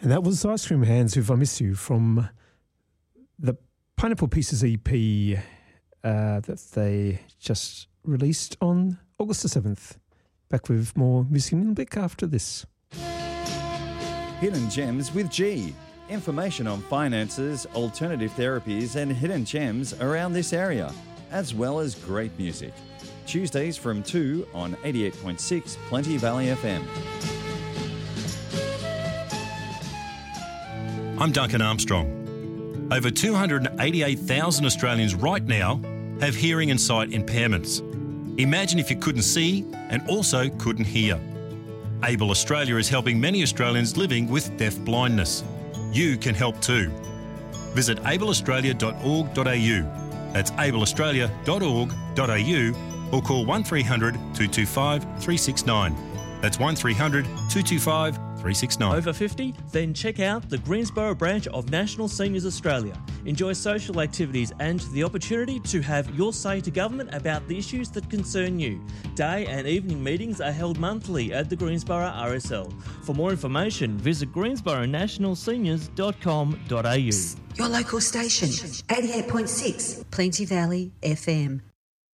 And that was Ice Cream Hands with I Miss You from the Pineapple Pieces EP that they just released on August the 7th. Back with more music in a bit after this. Hidden Gems with G. Information on finances, alternative therapies and hidden gems around this area, as well as great music. Tuesdays from 2 on 88.6 Plenty Valley FM. I'm Duncan Armstrong. Over 288,000 Australians right now have hearing and sight impairments. Imagine if you couldn't see and also couldn't hear. Able Australia is helping many Australians living with deaf blindness. You can help too. Visit ableaustralia.org.au. That's ableaustralia.org.au or call 1300 225 369. That's 1300 225 369. Over 50? Then check out the Greensboro branch of National Seniors Australia. Enjoy social activities and the opportunity to have your say to government about the issues that concern you. Day and evening meetings are held monthly at the Greensboro RSL. For more information, visit greensboronationalseniors.com.au. Your local station, 88.6 Plenty Valley FM.